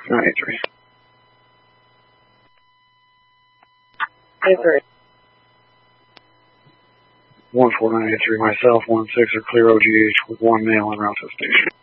983. 83. 14983, myself, 16 are clear OGH with 1 male en route to the station.